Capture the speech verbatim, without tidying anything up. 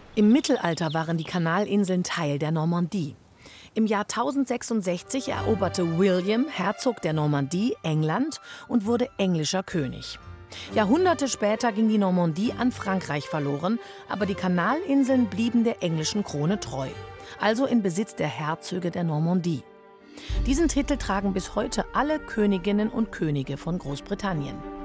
Im Mittelalter waren die Kanalinseln Teil der Normandie. Im Jahr tausendsechsundsechzig eroberte William, Herzog der Normandie, England und wurde englischer König. Jahrhunderte später ging die Normandie an Frankreich verloren, aber die Kanalinseln blieben der englischen Krone treu, also in Besitz der Herzöge der Normandie. Diesen Titel tragen bis heute alle Königinnen und Könige von Großbritannien.